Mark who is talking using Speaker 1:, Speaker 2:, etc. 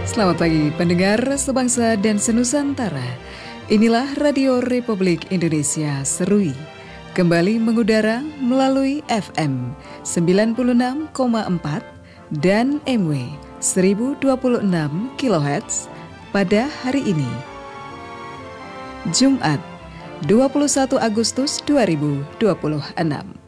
Speaker 1: Selamat pagi pendengar sebangsa dan senusantara. Inilah Radio Republik Indonesia Serui. Kembali mengudara melalui FM 96,4 dan MW 1026 kHz pada hari ini. Jumat, 21 Agustus 2026.